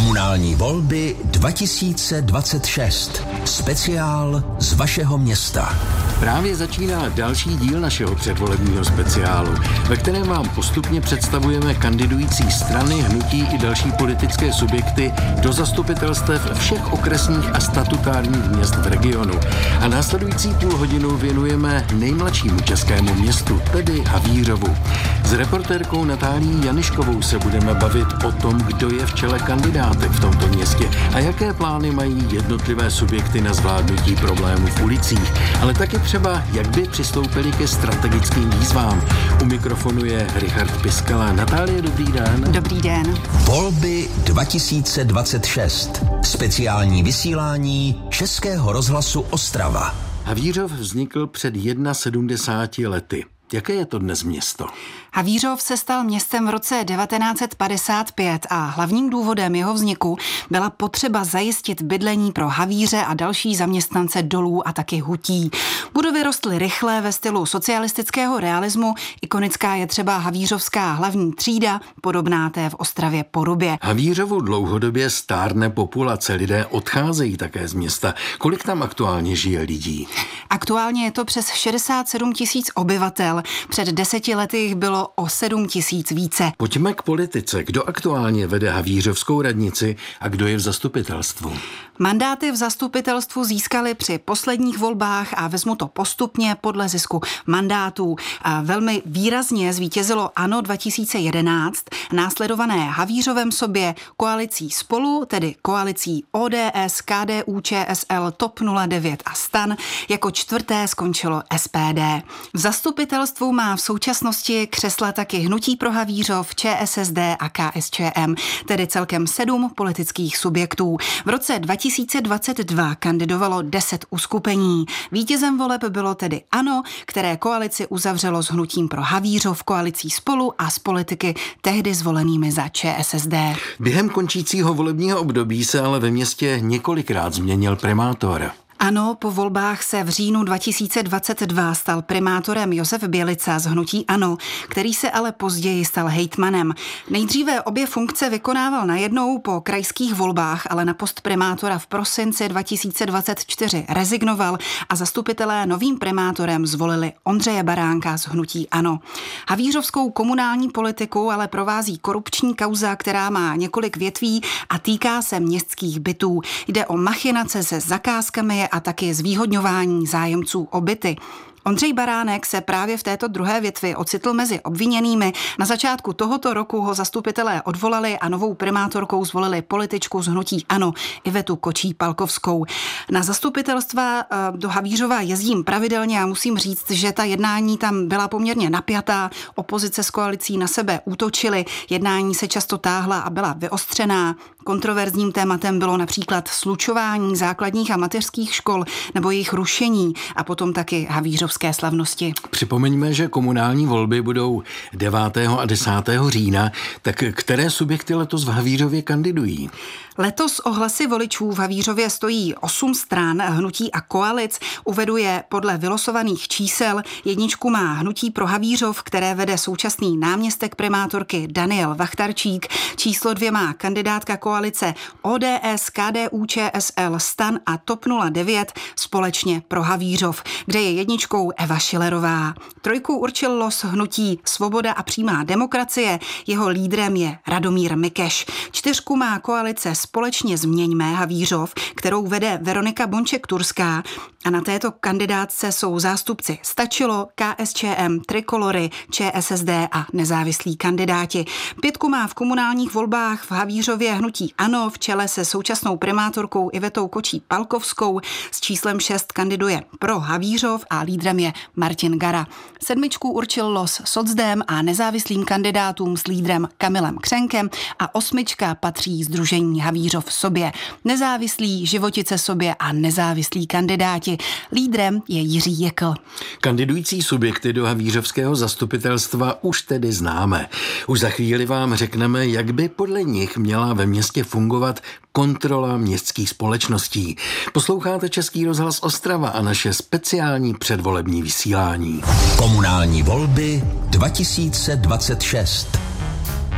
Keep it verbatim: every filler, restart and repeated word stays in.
Komunální volby dva tisíce dvacet šest. Speciál z vašeho města. Právě začíná další díl našeho předvolebního speciálu, ve kterém vám postupně představujeme kandidující strany, hnutí i další politické subjekty do zastupitelstev všech okresních a statutárních měst v regionu. A následující půl hodinu věnujeme nejmladšímu českému městu, tedy Havířovu. S reportérkou Natálií Janiškovou se budeme bavit o tom, kdo je v čele kandidátek v tomto městě a jaké plány mají jednotlivé subjekty na zvládnutí problémů v ulicích, ale taky třeba, jak by přistoupili ke strategickým výzvám. U mikrofonu je Richard Piskala. Natálie, dobrý den. Dobrý den. Volby dva tisíce dvacet šest. Speciální vysílání Českého rozhlasu Ostrava. Havířov vznikl před sedmdesáti jedna lety. Jaké je to dnes město? Havířov se stal městem v roce devatenáct set padesát pět a hlavním důvodem jeho vzniku byla potřeba zajistit bydlení pro havíře a další zaměstnance dolů a taky hutí. Budovy rostly rychle ve stylu socialistického realismu, ikonická je třeba havířovská hlavní třída, podobná té v Ostravě Porubě. Havířovu dlouhodobě stárne populace, lidé odcházejí také z města. Kolik tam aktuálně žije lidí? Aktuálně je to přes šedesát sedm tisíc obyvatel, před deseti lety jich bylo o sedm tisíc více. Pojďme k politice. Kdo aktuálně vede havířovskou radnici a kdo je v zastupitelstvu? Mandáty v zastupitelstvu získali při posledních volbách a vezmu to postupně podle zisku mandátů. A velmi výrazně zvítězilo ANO dva tisíce jedenáct, následované Havířovem sobě koalicí Spolu, tedy koalicí O D S, K D U Č S L, T O P nula devět a STAN. Jako čtvrté skončilo S P D. V zastupitelstvu má v současnosti křesla taky Hnutí pro Havířov, Č S S D a K S Č M, tedy celkem sedm politických subjektů. V roce dva tisíce dvacet dva kandidovalo deset uskupení. Vítězem voleb bylo tedy ANO, které koalici uzavřelo s Hnutím pro Havířov, koalicí Spolu a s politiky tehdy zvolenými za Č S S D. Během končícího volebního období se ale ve městě několikrát změnil primátor. Ano, po volbách se v říjnu dva tisíce dvacet dva stal primátorem Josef Bělica z hnutí ANO, který se ale později stal hejtmanem. Nejdříve obě funkce vykonával najednou po krajských volbách, ale na post primátora v prosinci dva tisíce dvacet čtyři rezignoval a zastupitelé novým primátorem zvolili Ondřeje Baránka z hnutí ANO. Havířovskou komunální politiku ale provází korupční kauza, která má několik větví a týká se městských bytů. Jde o machinace se zakázkami a taky zvýhodňování zájemců o byty. Ondřej Baránek se právě v této druhé větvi ocitl mezi obviněnými. Na začátku tohoto roku ho zastupitelé odvolali a novou primátorkou zvolili političku z hnutí ANO Ivetu Kočí-Palkovskou. Na zastupitelstva do Havířova jezdím pravidelně a musím říct, že ta jednání tam byla poměrně napjatá. Opozice s koalicí na sebe útočily, jednání se často táhla a byla vyostřená. Kontroverzním tématem bylo například slučování základních a mateřských škol nebo jejich rušení a potom taky havířovské slavnosti. Připomeňme, že komunální volby budou devátého a desátého října, tak které subjekty letos v Havířově kandidují? Letos o hlasy voličů v Havířově stojí osm stran hnutí a koalic. Uvedu je podle vylosovaných čísel. Jedničku má Hnutí pro Havířov, které vede současný náměstek primátorky Daniel Vachtarčík. Číslo dvě má kandidátka koalice O D S, K D U Č S L, STAN a T O P nula devět společně pro Havířov, kde je jedničkou Eva Šilerová. Trojku určil los hnutí Svoboda a přímá demokracie. Jeho lídrem je Radomír Mikeš. Čtyřku má koalice Společně změňme Havířov, kterou vede Veronika Bonček-Turská a na této kandidátce jsou zástupci Stačilo, K S Č M, Trikolory, Č S S D a nezávislí kandidáti. Pětku má v komunálních volbách v Havířově hnutí ANO v čele se současnou primátorkou Ivetou Kočí-Palkovskou. S číslem šest kandiduje pro Havířov a lídrem je Martin Gara. Sedmičku určil los socdem a nezávislým kandidátům s lídrem Kamilem Křenkem a osmička patří sdružení Havířov sobě. Nezávislí, Životice sobě a nezávislí kandidáti. Lídrem je Jiří Jekl. Kandidující subjekty do havířovského zastupitelstva už tedy známe. Už za chvíli vám řekneme, jak by podle nich měla ve městě fungovat kontrola městských společností. Posloucháte Český rozhlas Ostrava a naše speciální předvolební vysílání. Komunální volby dva tisíce dvacet šest.